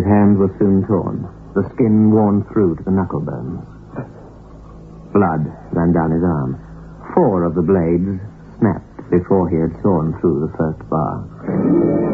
His hands were soon torn, the skin worn through to the knuckle bones. Blood ran down his arm. 4 of the blades snapped before he had sawn through the first bar.